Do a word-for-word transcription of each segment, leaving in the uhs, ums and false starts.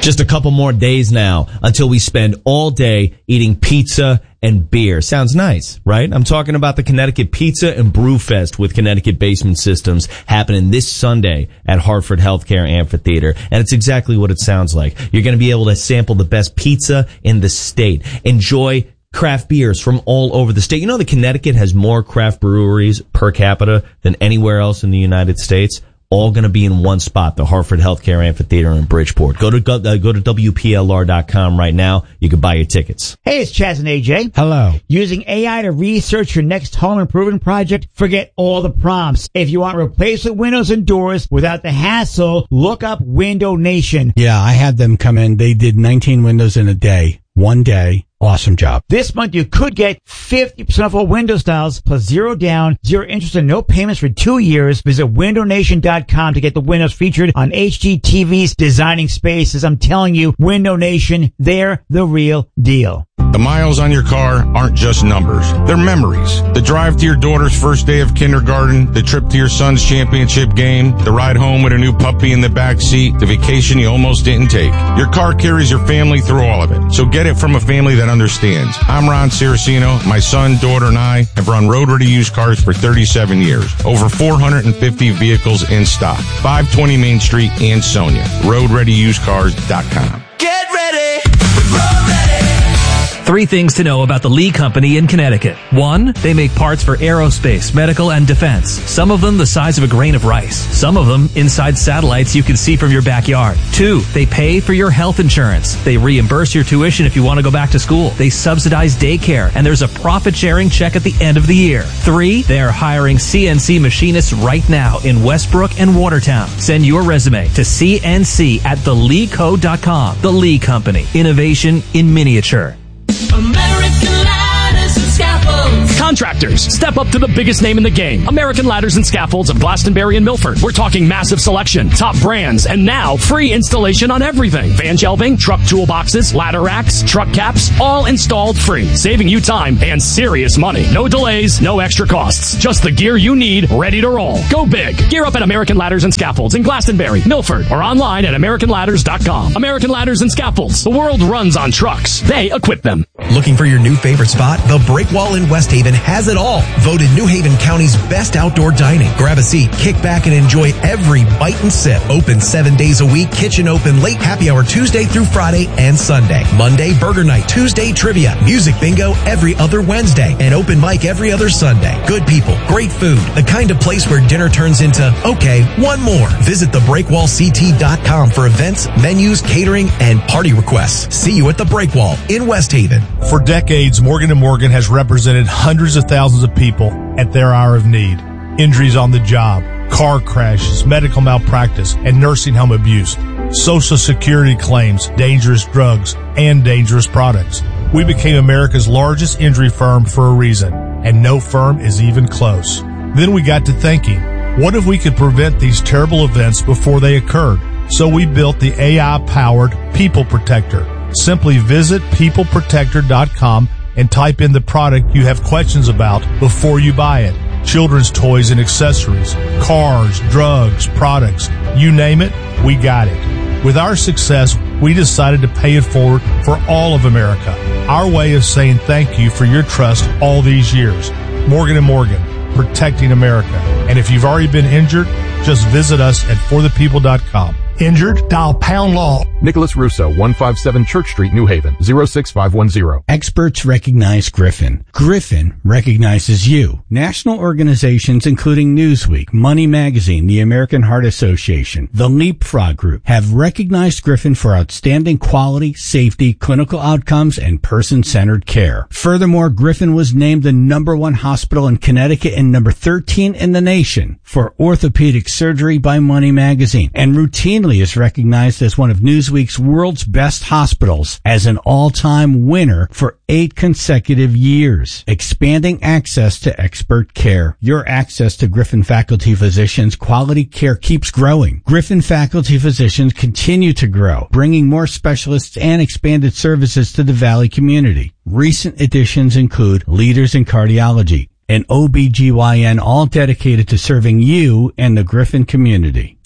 Just a couple more days now until we spend all day eating pizza and beer. Sounds nice, right? I'm talking about the Connecticut Pizza and Brew Fest with Connecticut Basement Systems happening this Sunday at Hartford Healthcare Amphitheater. And it's exactly what it sounds like. You're going to be able to sample the best pizza in the state. Enjoy craft beers from all over the state. You know that Connecticut has more craft breweries per capita than anywhere else in the United States? All going to be in one spot, the Hartford Healthcare Amphitheater in Bridgeport. Go to uh, go to W P L R dot com right now. You can buy your tickets. Hey, it's Chaz and A J. Hello. Using A I to research your next home improvement project? Forget all the prompts. If you want replacement windows and doors without the hassle, look up Window Nation. Yeah, I had them come in. They did nineteen windows in a day. One day. Awesome job. This month you could get fifty percent off all window styles plus zero down, zero interest and no payments for two years. Visit window nation dot com to get the windows featured on H G T V's Designing Spaces. I'm telling you, Window Nation, they're the real deal. The miles on your car aren't just numbers. They're memories. The drive to your daughter's first day of kindergarten, the trip to your son's championship game, the ride home with a new puppy in the back seat, the vacation you almost didn't take. Your car carries your family through all of it. So get it from a family that understands. I'm Ron Ciracino. My son, daughter, and I have run Road Ready used cars for thirty-seven years. Over four hundred fifty vehicles in stock. five twenty Main Street in Sonia. road ready used cars dot com. Get ready with Road Ready. Three things to know about the Lee Company in Connecticut. One, they make parts for aerospace, medical, and defense. Some of them the size of a grain of rice. Some of them inside satellites you can see from your backyard. Two, they pay for your health insurance. They reimburse your tuition if you want to go back to school. They subsidize daycare, and there's a profit-sharing check at the end of the year. Three, they are hiring C N C machinists right now in Westbrook and Watertown. Send your resume to C N C at the lee co dot com. The Lee Company. Innovation in miniature. American Ladders and Scaffolds. Contractors, step up to the biggest name in the game. American Ladders and Scaffolds of Glastonbury and Milford. We're talking massive selection, top brands, and now free installation on everything. Van shelving, truck toolboxes, ladder racks, truck caps, all installed free, saving you time and serious money. No delays, no extra costs. Just the gear you need, ready to roll. Go big. Gear up at American Ladders and Scaffolds in Glastonbury, Milford, or online at american ladders dot com. American Ladders and Scaffolds. The world runs on trucks. They equip them. Looking for your new favorite spot? The Brick Wall in West Haven has it all. Voted New Haven County's best outdoor dining. Grab a seat, kick back, and enjoy every bite and sip. Open seven days a week. Kitchen open late. Happy hour Tuesday through Friday and Sunday. Monday, burger night. Tuesday, trivia. Music bingo every other Wednesday. And open mic every other Sunday. Good people, great food. The kind of place where dinner turns into, okay, one more. Visit the break wall c t dot com for events, menus, catering, and party requests. See you at the Break Wall in West Haven. For decades, Morgan and Morgan has represented hundreds of thousands of people at their hour of need. Injuries on the job, car crashes, medical malpractice, and nursing home abuse, Social Security claims, dangerous drugs, and dangerous products. We became America's largest injury firm for a reason, and no firm is even close. Then we got to thinking, what if we could prevent these terrible events before they occurred? So we built the A I-powered People Protector. Simply visit people protector dot com and type in the product you have questions about before you buy it. Children's toys and accessories, cars, drugs, products, you name it, we got it. With our success, we decided to pay it forward for all of America. Our way of saying thank you for your trust all these years. Morgan and Morgan, protecting America. And if you've already been injured, just visit us at for the people dot com. Injured? Dial pound law. Nicholas Russo, one fifty-seven Church Street, New Haven, zero six five one zero. Experts recognize Griffin. Griffin recognizes you. National organizations including Newsweek, Money Magazine, the American Heart Association, the Leapfrog Group have recognized Griffin for outstanding quality, safety, clinical outcomes, and person-centered care. Furthermore, Griffin was named the number one hospital in Connecticut and number thirteen in the nation for orthopedic surgery by Money Magazine, and routinely is recognized as one of Newsweek's world's best hospitals as an all-time winner for eight consecutive years, expanding access to expert care. Your access to Griffin faculty physicians quality care keeps growing. Griffin faculty physicians continue to grow, bringing more specialists and expanded services to the Valley community. Recent additions include leaders in cardiology and O B G Y N, all dedicated to serving you and the Griffin community.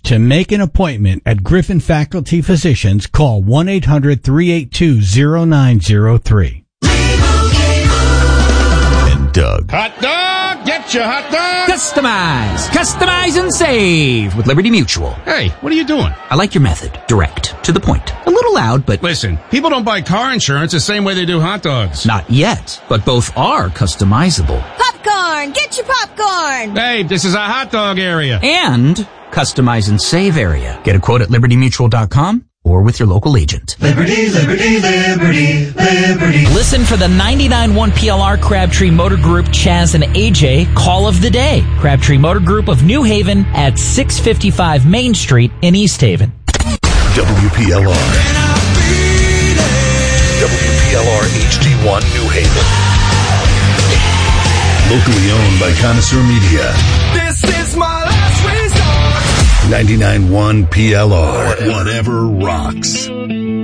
To make an appointment at Griffin Faculty Physicians, call one eight hundred three eight two zero nine zero three. And Doug. Hot dog! Get your hot dog! Customize! Customize and save with Liberty Mutual. Hey, what are you doing? I like your method. Direct. To the point. A little loud, but... Listen, people don't buy car insurance the same way they do hot dogs. Not yet, but both are customizable. Popcorn! Get your popcorn! Hey, this is a hot dog area. And customize and save area. Get a quote at liberty mutual dot com or with your local agent. Liberty, liberty, liberty, liberty. Listen for the ninety-nine point one P L R Crabtree Motor Group Chaz and A J Call of the Day. Crabtree Motor Group of New Haven at six fifty-five Main Street in East Haven. W P L R. W P L R H D one New Haven. Locally owned by Connoisseur Media. This is my last resort. ninety-nine point one P L R. Whatever rocks.